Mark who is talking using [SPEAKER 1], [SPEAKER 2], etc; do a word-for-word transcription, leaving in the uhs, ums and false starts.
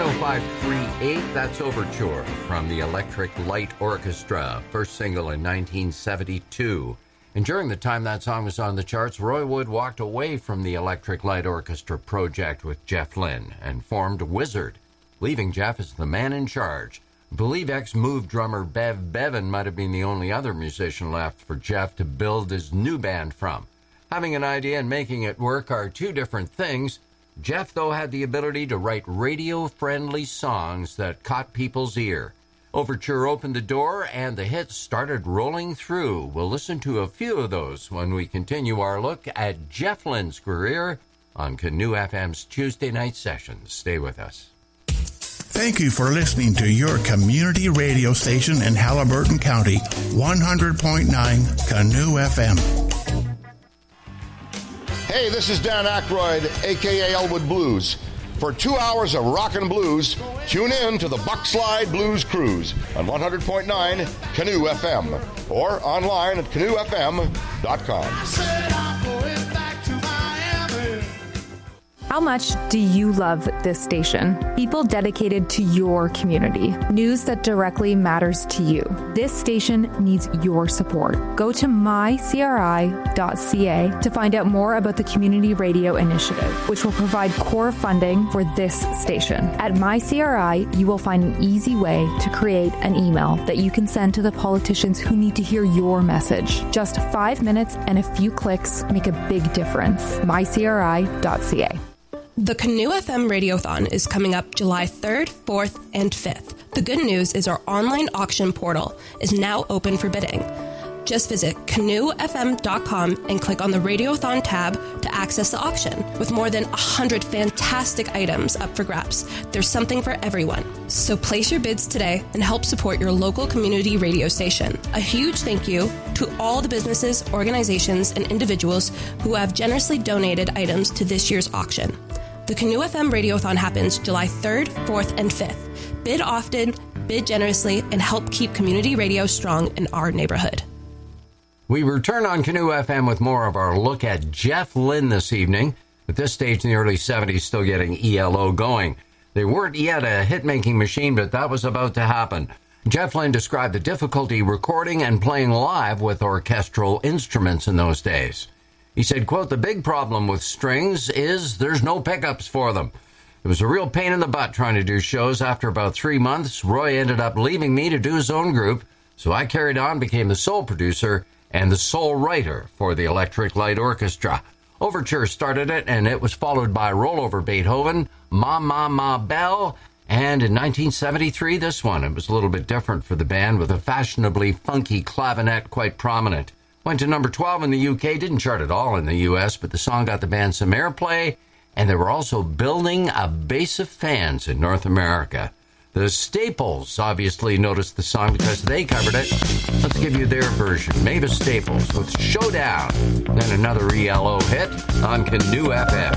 [SPEAKER 1] oh five three eight, that's Overture from the Electric Light Orchestra, first single in nineteen seventy-two. And during the time that song was on the charts, Roy Wood walked away from the Electric Light Orchestra project with Jeff Lynne and formed Wizard, leaving Jeff as the man in charge. I believe ex-Move drummer Bev Bevan might have been the only other musician left for Jeff to build his new band from. Having an idea and making it work are two different things. Jeff, though, had the ability to write radio-friendly songs that caught people's ear. Overture opened the door, and the hits started rolling through. We'll listen to a few of those when we continue our look at Jeff Lynne's career on Canoe F M's Tuesday Night Sessions. Stay with us.
[SPEAKER 2] Thank you for listening to your community radio station in Haliburton County, one hundred point nine Canoe F M.
[SPEAKER 3] Hey, this is Dan Aykroyd, a k a. Elwood Blues. For two hours of rock and blues, tune in to the Buckslide Blues Cruise on one hundred point nine Canoe F M or online at canoe f m dot com.
[SPEAKER 4] How much do you love this station? People dedicated to your community. News that directly matters to you. This station needs your support. Go to my c r i dot c a to find out more about the Community Radio Initiative, which will provide core funding for this station. At MyCRI, you will find an easy way to create an email that you can send to the politicians who need to hear your message. Just five minutes and a few clicks make a big difference. my c r i dot c a.
[SPEAKER 5] The Canoe F M Radiothon is coming up July third, fourth, and fifth. The good news is our online auction portal is now open for bidding. Just visit canoe f m dot com and click on the Radiothon tab to access the auction. With more than one hundred fantastic items up for grabs, there's something for everyone. So place your bids today and help support your local community radio station. A huge thank you to all the businesses, organizations, and individuals who have generously donated items to this year's auction. The Canoe F M Radiothon happens July third, fourth, and fifth. Bid often, bid generously, and help keep community radio strong in our neighborhood.
[SPEAKER 1] We return on Canoe F M with more of our look at Jeff Lynne this evening. At this stage in the early seventies, still getting E L O going. They weren't yet a hit-making machine, but that was about to happen. Jeff Lynne described the difficulty recording and playing live with orchestral instruments in those days. He said, quote, "The big problem with strings is there's no pickups for them. It was a real pain in the butt trying to do shows. After about three months, Roy ended up leaving me to do his own group, so I carried on, became the sole producer and the sole writer for the Electric Light Orchestra. Overture started it, and it was followed by Rollover Beethoven, Ma Ma Ma Belle, and in nineteen seventy-three, this one. It was a little bit different for the band, with a fashionably funky clavinet quite prominent. Went to number twelve in the U K, didn't chart at all in the U S, but the song got the band some airplay, and they were also building a base of fans in North America. The Staples obviously noticed the song because they covered it. Let's give you their version. Mavis Staples with Showdown, then another E L O hit on Canoe F M.